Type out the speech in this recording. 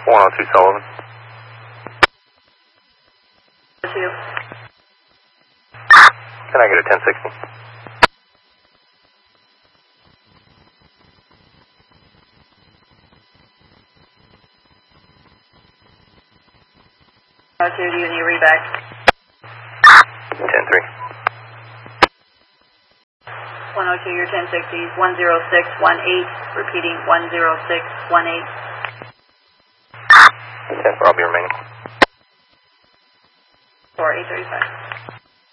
102 Sullivan. 2. Can I get a 1060? Do you need a reback? 10-3. 102, your 1060s, 10618, repeating 10618. 10 for, I'll be remaining. 4835.